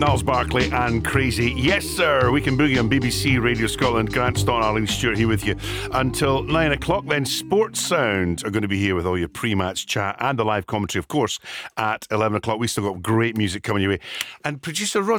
Niles Barkley and Crazy. Yes, sir. We Can Boogie on BBC Radio Scotland. Grant Stott, Arlene Stewart here with you until 9 o'clock. Then Sports Sound are going to be here with all your pre-match chat and the live commentary, of course, at 11 o'clock. We still got great music coming your way. And producer Rod